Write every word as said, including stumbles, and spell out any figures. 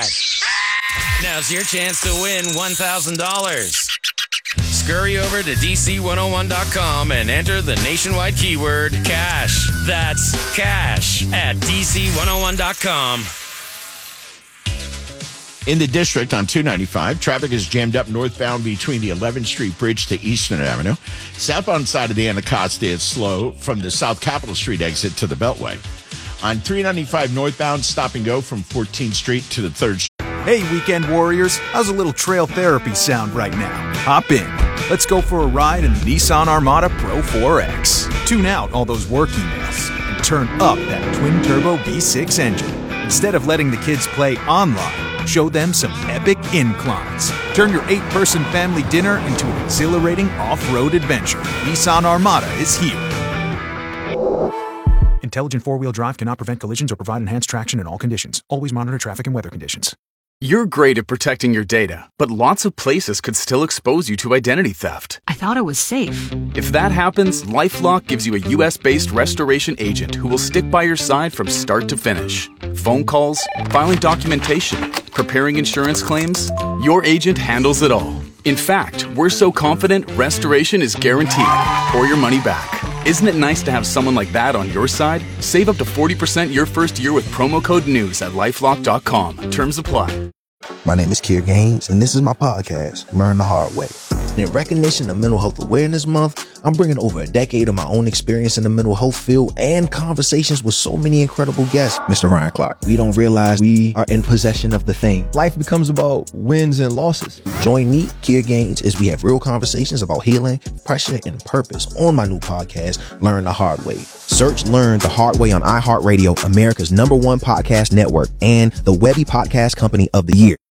bad. Now's your chance to win one thousand dollars. Scurry over to D C one oh one dot com and enter the nationwide keyword cash. That's cash at D C one oh one dot com. In the district on two ninety-five, traffic is jammed up northbound between the eleventh Street Bridge to Eastern Avenue. Southbound side of the Anacostia is slow from the South Capitol Street exit to the Beltway. On three ninety-five northbound, stop and go from fourteenth Street to the third Street. Hey, weekend warriors, how's a little trail therapy sound right now? Hop in. Let's go for a ride in the Nissan Armada Pro four X. Tune out all those work emails and turn up that twin-turbo V six engine. Instead of letting the kids play online, show them some epic inclines. Turn your eight-person family dinner into an exhilarating off-road adventure. Nissan Armada is here. Intelligent four-wheel drive cannot prevent collisions or provide enhanced traction in all conditions. Always monitor traffic and weather conditions. You're great at protecting your data, but lots of places could still expose you to identity theft. I thought it was safe. If that happens, LifeLock gives you a U S-based restoration agent who will stick by your side from start to finish. Phone calls, filing documentation, preparing insurance claims, your agent handles it all. In fact, we're so confident restoration is guaranteed or your money back. Isn't it nice to have someone like that on your side? Save up to forty percent your first year with promo code NEWS at lifelock dot com. Terms apply. My name is Kier Gaines, and this is my podcast, Learn the Hard Way. In recognition of Mental Health Awareness Month, I'm bringing over a decade of my own experience in the mental health field and conversations with so many incredible guests. Mister Ryan Clark, we don't realize we are in possession of the thing. Life becomes about wins and losses. Join me, Kier Gaines, as we have real conversations about healing, pressure, and purpose on my new podcast, Learn the Hard Way. Search Learn the Hard Way on iHeartRadio, America's number one podcast network, and the Webby Podcast Company of the Year.